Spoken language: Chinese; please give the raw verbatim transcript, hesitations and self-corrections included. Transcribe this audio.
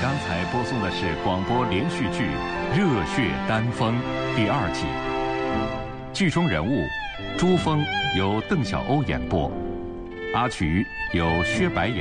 刚才播送的是广播连续剧《热血丹峰》第二季，剧中人物朱峰由邓晓欧演播，阿瞿由薛白演。